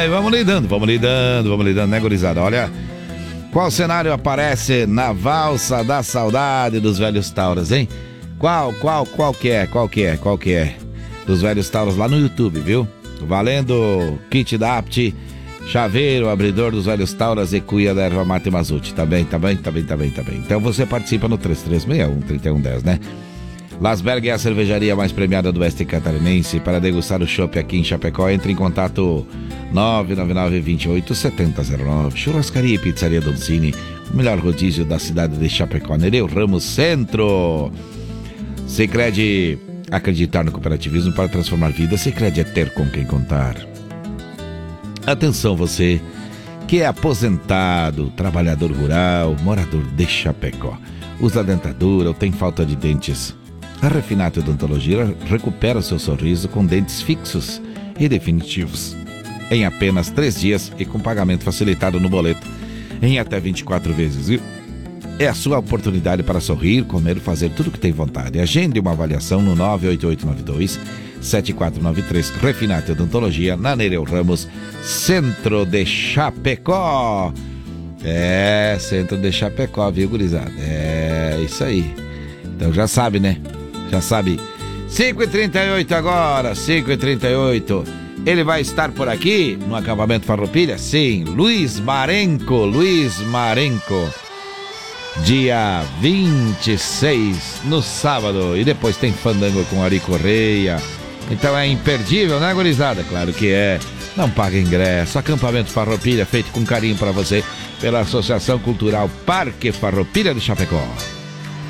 E vamos lidando, né, gurizada? Olha, qual cenário aparece na valsa da saudade dos velhos tauras, hein? Qual que é? Dos velhos tauras lá no YouTube, viu? Valendo kit da Apt, chaveiro, abridor dos velhos tauras e cuia da erva mate Mazuti. Tá bem. Então você participa no 3361-3110, né? Lasberg é a cervejaria mais premiada do oeste catarinense. Para degustar o chopp aqui em Chapecó, entre em contato 999-28-7009. Churrascaria e Pizzaria Doncini, o melhor rodízio da cidade de Chapecó, Nereu Ramos Centro. Sicredi, acreditar no cooperativismo para transformar vidas. Sicredi é ter com quem contar. Atenção você que é aposentado, trabalhador rural, morador de Chapecó, usa dentadura ou tem falta de dentes. A Refinato Odontologia recupera seu sorriso com dentes fixos e definitivos em apenas 3 dias e com pagamento facilitado no boleto em até 24 vezes, viu? É a sua oportunidade para sorrir, comer e fazer tudo o que tem vontade. Agende uma avaliação no 98892-7493. Refinato Odontologia, na Nereu Ramos, Centro de Chapecó. Centro de Chapecó, viu, gurizada? É isso aí. Então já sabe, né? Já sabe. 5h38 agora, 5h38. Ele vai estar por aqui no acampamento Farroupilha? Sim, Luiz Marenco. Dia 26, no sábado. E depois tem fandango com Ari Correia. Então é imperdível, né, gurizada? Claro que é. Não paga ingresso. Acampamento Farroupilha, feito com carinho para você pela Associação Cultural Parque Farroupilha de Chapecó.